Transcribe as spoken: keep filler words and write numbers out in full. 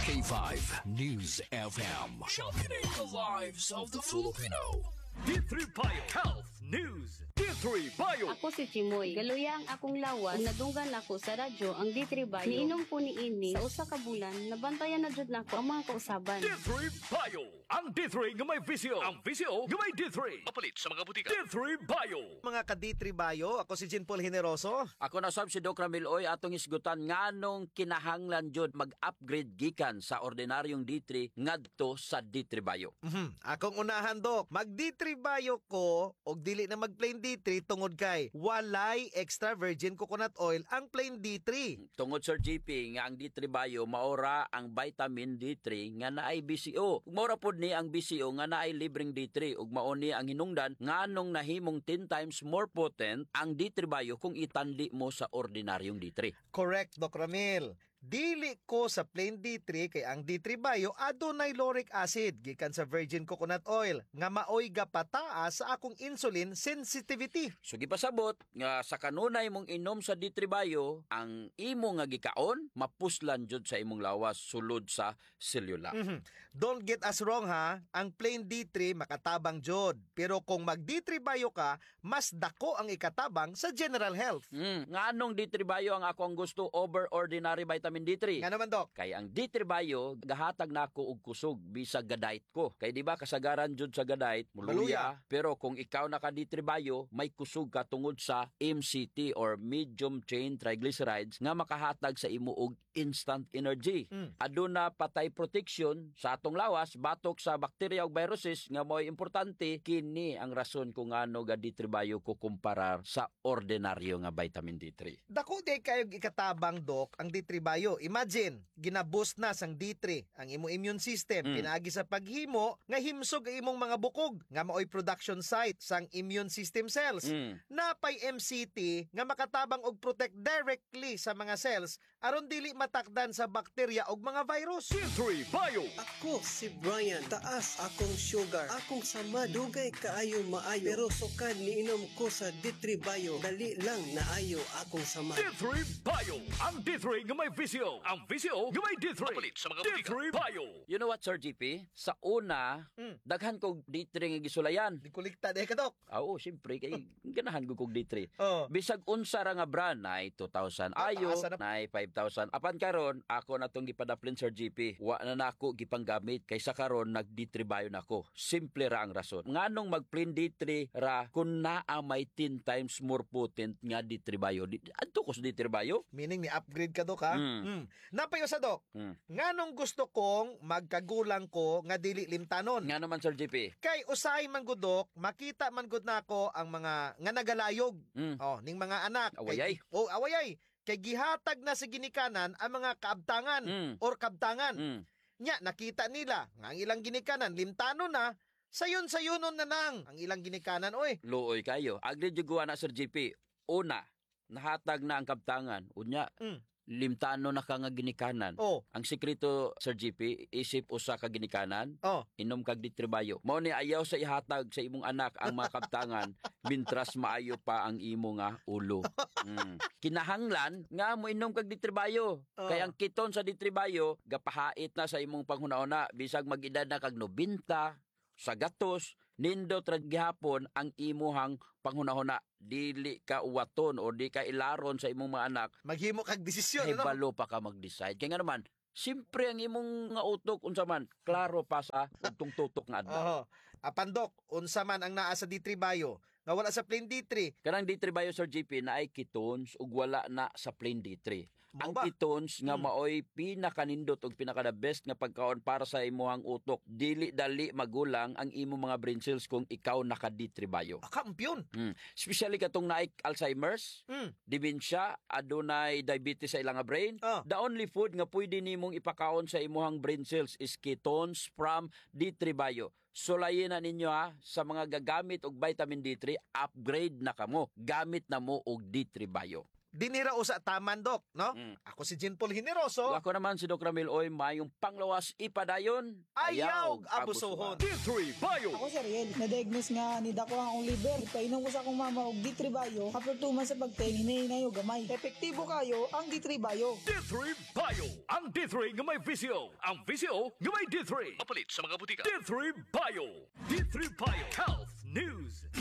K five News F M. Championing the lives of the Filipino. D three Bio Health News. D three Bio. Ako si Chimoy. Galuya ang akong lawas. Kung nadunggan ako sa radyo ang D three Bio. Niinom po ni ini sa usa ka bulan. Nabantayan na jud nako ang mga kausaban. D three Bio. Ang D three nga may visio. Ang visio nga may D three. Mapalit sa mga butika. D three Bio. Mga ka-D three Bio, ako si Jean Paul Generoso. Ako na sab si Doc Ramil Oy atong isgutan nganong kinahanglan jud mag-upgrade gikan sa ordinaryong D three ngadto sa D three Bio. Mhm. Akong unahan, Dok. Mag-D three Bio ko og dili na mag-plain D three tungod kay walay extra virgin coconut oil ang plain D three. Tungod Sir G P nga ang D three Bio maora ang vitamin D three nga naay B C O. Ug maora pod ni ang B C O nga naay libreng D three ug mao ni ang hinungdan nganong nahimong ten times more potent ang D three Bio kung itanli mo sa ordinaryong D three. Correct, Doc Ramil. Dili ko sa plain D three kay ang D three Bio adunay lauric acid gikan sa virgin coconut oil nga maoy gapataas sa akong insulin sensitivity. So gipasabot nga sa kanunay mong inom sa D three Bio, ang imo nga gikaon mapuslan jud sa imong lawas sulod sa selula. Mm-hmm. Don't get us wrong ha, ang plain D three makatabang jud. Pero kung mag D three Bio ka, mas dako ang ikatabang sa general health. Mm, nganong D three Bio ang ako ang gusto over ordinary vitamin D three? Nga naman, Doc. Kay ang D three Bio gahatag nako og kusog bisag gadait ko. Kay di ba kasagaran jud sa gadait muluya, Maluya. pero kung ikaw naka D three Bio may kusog ka tungod sa M C T or medium chain triglycerides nga makahatag sa imo og instant energy. Mm. Aduna patay protection sa atong lawas batok sa bakterya ug viruses nga mo'y importante. Kini ang rason kung ano ga D three Bio ko kumparar sa ordinaryo nga vitamin D three. Dako di kayo ikatabang, Doc, ang D three Bio. Imagine, ginaboost na sang D three ang imo immune system, Mm. pinaagi sa paghimo nga himsog ang imong mga bukog nga maoy production site sang immune system cells. Mm. Napay M C T nga makatabang og protect directly sa mga cells aron dili matakdan sa bakterya og mga virus. D three Bio. Ako si Brian, taas akong sugar, akong sama, dugay kaayo maayo, pero sukad niinom ko sa D three Bio, dali lang naayo akong sama. D three Bio. Ang D three nga may visio. Ang visio nga may D three. Mapalit sa mga butika. D three Bio. You know what, Sir G P? Sa una, Mm. daghan kog D three nga gisulayan. Di kulikta di ka, Doc. Ah, Oo, siyempre, kay ganahan ko kog D three. Oh. Bisag unsa ra nga brand na two thousand Ah, ayo, taas na- na five thousand. Apan karon, ako na tong gipadaplin, Sir G P. Wa na nako gipanggamit kaysa karon nag D three Bio nako. Simple ra ang rason. Nganong mag-plain D three ra kun naa may ten times more potent nga D three Bio. Di- Adto ko sa D three Bio? Meaning ni upgrade ka, Doc, ha? Mm. Mm. Napayo sa, Doc. Mm. Nganong gusto kong magkagulang ko nga dili limtanon. Nga naman, Sir G P. Kay usay man gud, Doc, makita man gud nako ang mga nga nagalayog. Mm. Oh, ning mga anak. Awayay. Kay, oh, awayay. Kay gihatag na sa ginikanan ang mga kaabtangan Mm. or kabtangan. Mm. Nya nakita nila nga ang ilang ginikanan limtanon na, sayon-sayonon na nang ang ilang ginikanan, oy. Luoy kayo. Agri jugo na, Sir G P. Una, nahatag na ang kabtangan. Unya, Mm. limtano na ka nga ginikanan. Oh. Ang sikreto, Sir G P, isip usa ka ginikanan, Oh. inom kag D three Bio. Mao ni ayaw sa ihatag sa imong anak ang mga kabtangan mintras maayo pa ang imo nga ulo. Mm. Kinahanglan nga mo inom kag D three Bio. Oh. Kaya ang kiton sa D three Bio gapahait na sa imong panghuna-una bisag mag-edad na kag nobenta sa gatos, nindot ra gihapon ang imuhang panghuna-huna. Dili ka uwaton o di ka ilaron sa imong mga anak. Maghimo kag desisyon, Kay ano? balo pa ka mag-decide. Kaya nga naman, siyempre ang imong nga utok unsa man, klaro pa sa utong tutok nga adlaw. Oho. Apan, Doc, unsa man ang naa sa D three Bio nga wala sa plain D three. Kanang D three Bio, Sir G P, na ay ketones ug wala na sa plain D three. Mao Ang ba? ketones nga Hmm. maoy pinakanindot ug pinaka the best nga pagkaon para sa imong utok. Dili dali magulang ang imong mga brain cells kung ikaw naka D three Bio. Ah, kampiyon. Mm. Especially katong naay Alzheimer's, Mm. dementia, adunay diabetes sa ilang nga brain. Ah. The only food nga pwede nimong ipakaon sa imuhang brain cells is ketones from D three Bio. Sulayin na ninyo ha, sa mga gagamit og vitamin D three, upgrade na kamo. Gamit na mo og D three Bio. dinira usa taman dok, no? Mm. Ako si Jean Paul Generoso. Ako naman si Doc Ramil Oy, mayong panglawas ipadayon, Ayaw abusuhon. D three Bio. Ako si Ariel, na-diagnose nga ni dako ang akong liver. Ipainom ko sa akong mama og D three Bio. After two months sa pagtayin, hinahinay og gamay. Epektibo kayo ang D three Bio. D three Bio. Ang D three nga may visyo. Ang visyo nga may D three. Mapalit sa mga butika. D three Bio. D three Bio. Health News.